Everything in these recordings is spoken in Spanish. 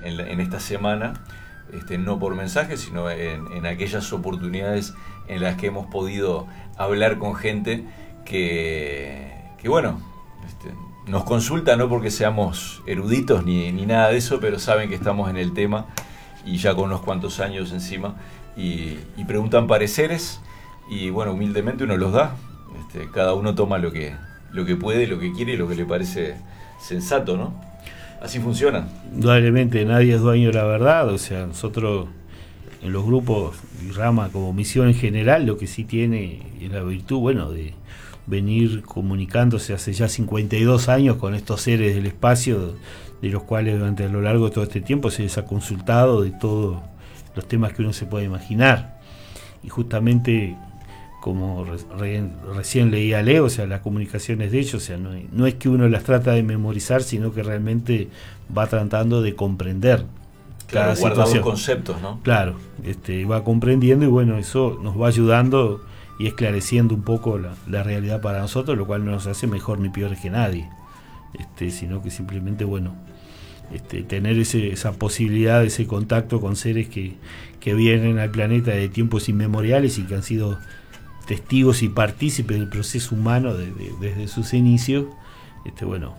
en esta semana, no por mensaje, sino en aquellas oportunidades en las que hemos podido hablar con gente que bueno, nos consulta, no porque seamos eruditos ni nada de eso, pero saben que estamos en el tema y ya con unos cuantos años encima, y preguntan pareceres, y bueno, humildemente uno los da. Cada uno toma lo que puede, lo que quiere y lo que le parece sensato, ¿no? Así funciona. Indudablemente nadie es dueño de la verdad, o sea, nosotros en los grupos y Rama como misión en general, lo que sí tiene es la virtud, bueno, de venir comunicándose hace ya 52 años con estos seres del espacio, de los cuales durante a lo largo de todo este tiempo se les ha consultado de todos los temas que uno se puede imaginar. Y justamente, como recién leía Leo, o sea, las comunicaciones de ellos, o sea, no es que uno las trata de memorizar, sino que realmente va tratando de comprender. Claro, guardar los conceptos, ¿no? Claro, va comprendiendo, y bueno, eso nos va ayudando y esclareciendo un poco la realidad para nosotros, lo cual no nos hace mejor ni peores que nadie, sino que simplemente, bueno, tener esa posibilidad, ese contacto con seres que vienen al planeta de tiempos inmemoriales y que han sido testigos y partícipes del proceso humano desde sus inicios. Bueno,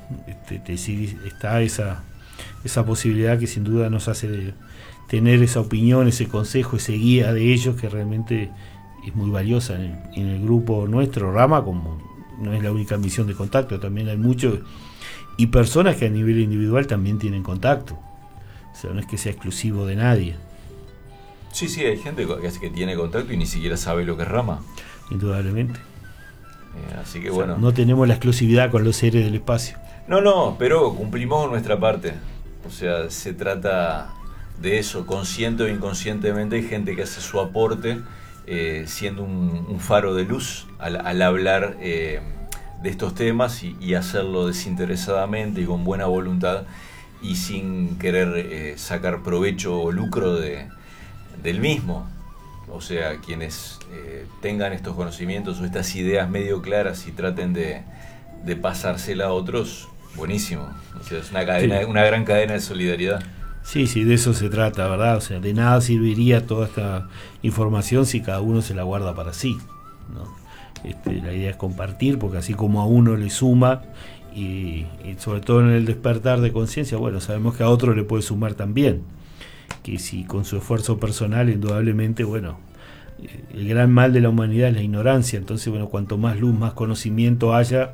está esa posibilidad que sin duda nos hace tener esa opinión, ese consejo, ese guía de ellos, que realmente es muy valiosa en el grupo nuestro, Rama, como no es la única misión de contacto, también hay muchos, y personas que a nivel individual también tienen contacto, o sea, no es que sea exclusivo de nadie. Sí, hay gente que tiene contacto y ni siquiera sabe lo que es Rama. Indudablemente. Así que o sea, bueno. No tenemos la exclusividad con los seres del espacio. No, pero cumplimos nuestra parte. O sea, se trata de eso, consciente o inconscientemente. Hay gente que hace su aporte, siendo un faro de luz al hablar de estos temas, y hacerlo desinteresadamente y con buena voluntad y sin querer sacar provecho o lucro del mismo. O sea, quienes tengan estos conocimientos o estas ideas medio claras y traten de pasársela a otros, buenísimo. O sea, es una cadena, sí, una gran cadena de solidaridad. Sí, de eso se trata, ¿verdad? O sea, de nada serviría toda esta información si cada uno se la guarda para sí, ¿no? La idea es compartir, porque así como a uno le suma, y sobre todo en el despertar de conciencia, bueno, sabemos que a otro le puede sumar también, que si con su esfuerzo personal, indudablemente, bueno, el gran mal de la humanidad es la ignorancia. Entonces, bueno, cuanto más luz, más conocimiento haya,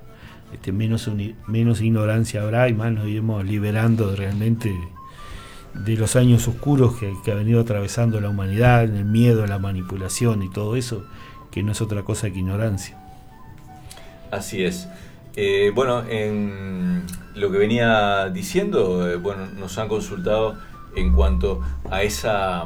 menos ignorancia habrá, y más nos iremos liberando realmente de los años oscuros que ha venido atravesando la humanidad, en el miedo, la manipulación y todo eso, que no es otra cosa que ignorancia. Así es. Bueno, en lo que venía diciendo, bueno, nos han consultado en cuanto a esa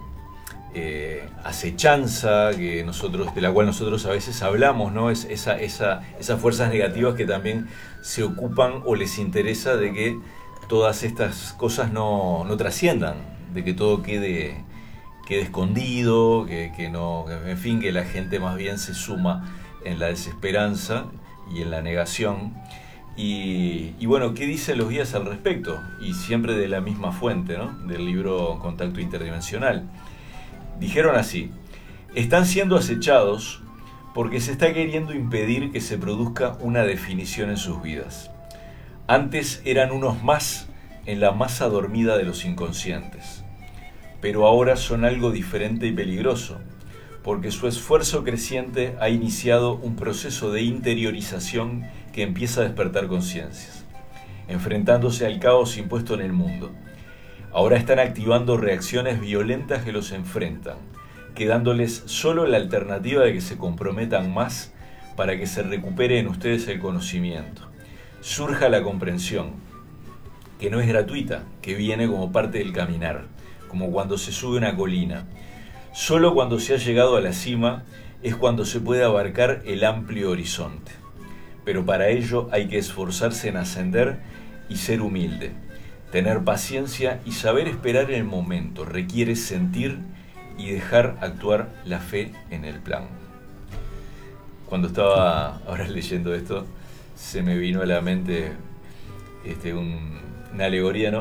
acechanza de la cual nosotros a veces hablamos, ¿no? Esas fuerzas negativas que también se ocupan o les interesa de que todas estas cosas no trasciendan, de que todo quede escondido, en fin, que la gente más bien se suma en la desesperanza y en la negación. Y bueno, ¿qué dicen los guías al respecto? Y siempre de la misma fuente, ¿no? Del libro Contacto Interdimensional. Dijeron así: están siendo acechados porque se está queriendo impedir que se produzca una definición en sus vidas. Antes eran unos más en la masa dormida de los inconscientes, pero ahora son algo diferente y peligroso, porque su esfuerzo creciente ha iniciado un proceso de interiorización que empieza a despertar conciencias, enfrentándose al caos impuesto en el mundo. Ahora están activando reacciones violentas que los enfrentan, quedándoles solo la alternativa de que se comprometan más para que se recupere en ustedes el conocimiento, surja la comprensión, que no es gratuita, que viene como parte del caminar, como cuando se sube una colina. Solo cuando se ha llegado a la cima es cuando se puede abarcar el amplio horizonte. Pero para ello hay que esforzarse en ascender y ser humilde. Tener paciencia y saber esperar el momento requiere sentir y dejar actuar la fe en el plan. Cuando estaba ahora leyendo esto, se me vino a la mente una alegoría, ¿no?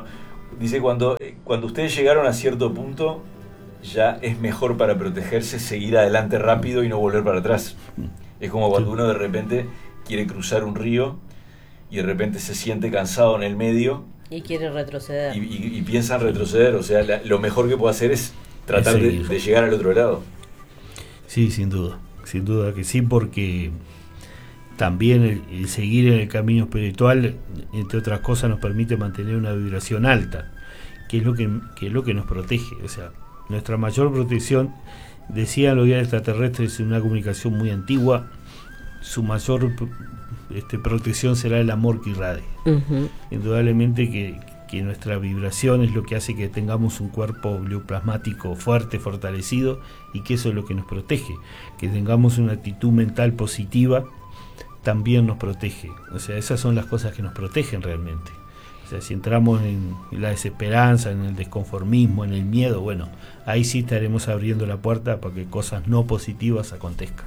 Dice, cuando ustedes llegaron a cierto punto, ya es mejor para protegerse seguir adelante rápido y no volver para atrás. Es como cuando uno de repente quiere cruzar un río y de repente se siente cansado en el medio y quiere retroceder. Y piensa en retroceder. O sea, lo mejor que puede hacer es tratar de llegar al otro lado. Sí, sin duda que sí, porque también el seguir en el camino espiritual, entre otras cosas, nos permite mantener una vibración alta, que es lo que nos protege. O sea, nuestra mayor protección, decían los guías extraterrestres en una comunicación muy antigua, su mayor protección será el amor que irradie. Uh-huh. Indudablemente que nuestra vibración es lo que hace que tengamos un cuerpo bioplasmático fuerte, fortalecido, y que eso es lo que nos protege. Que tengamos una actitud mental positiva también nos protege. O sea, esas son las cosas que nos protegen realmente. O sea, si entramos en la desesperanza, en el desconformismo, en el miedo, bueno, ahí sí estaremos abriendo la puerta para que cosas no positivas acontezcan.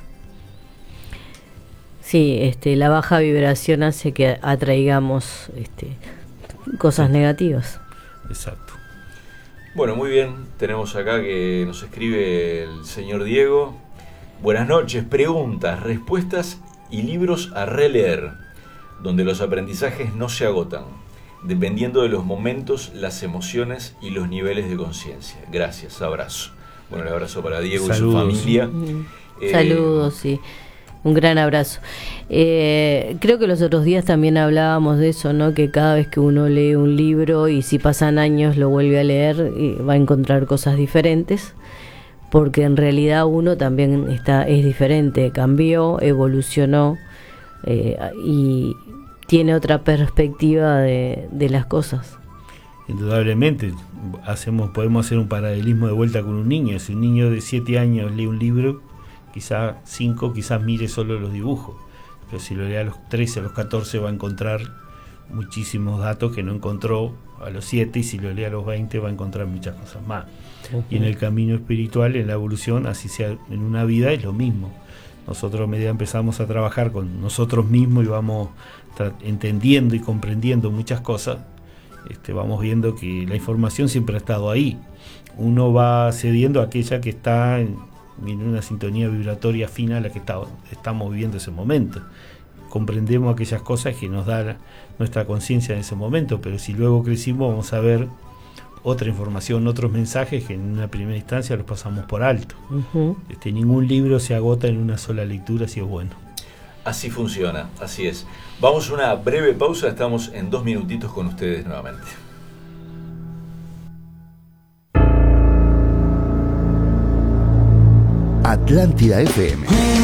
Sí, la baja vibración hace que atraigamos cosas negativas. Exacto. Bueno, muy bien. Tenemos acá que nos escribe el señor Diego. Buenas noches. Preguntas, respuestas y libros a releer, donde los aprendizajes no se agotan, dependiendo de los momentos, las emociones y los niveles de conciencia. Gracias, abrazo. Bueno, el abrazo para Diego. Saludos. Y su familia. Saludos, sí. Un gran abrazo. Creo que los otros días también hablábamos de eso, ¿no? Que cada vez que uno lee un libro y si pasan años lo vuelve a leer, va a encontrar cosas diferentes, porque en realidad uno también es diferente, cambió, evolucionó y tiene otra perspectiva de las cosas. Indudablemente, podemos hacer un paralelismo de vuelta con un niño. Si un niño de 7 años lee un libro, quizás 5, quizás mire solo los dibujos, pero si lo lee a los 13, a los 14 va a encontrar muchísimos datos que no encontró a los 7, y si lo lee a los 20 va a encontrar muchas cosas más. Uh-huh. Y en el camino espiritual, en la evolución, así sea en una vida, es lo mismo. Nosotros a medida empezamos a trabajar con nosotros mismos y vamos entendiendo y comprendiendo muchas cosas, vamos viendo que la información siempre ha estado ahí. Uno va cediendo a aquella que está en una sintonía vibratoria fina a la que estamos viviendo ese momento. Comprendemos aquellas cosas que nos da nuestra conciencia en ese momento, pero si luego crecimos vamos a ver otra información, otros mensajes que en una primera instancia los pasamos por alto. Uh-huh. Ningún libro se agota en una sola lectura, si es bueno. Así funciona, así es. Vamos a una breve pausa, estamos en 2 minutitos con ustedes nuevamente. Atlántida FM.